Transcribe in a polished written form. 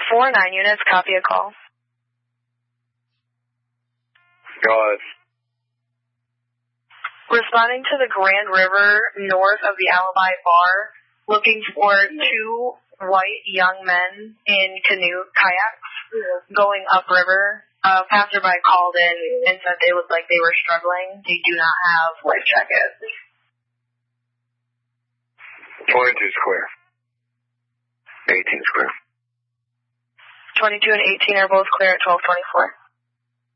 4-9 units, copy a call. Go ahead. Responding to the Grand River north of the Alibi Bar, looking for 2 white young men in kayaks going upriver. Passerby called in and said they looked like they were struggling. They do not have life jackets. 22 square. 18 square. 22 and 18 are both clear at 1224.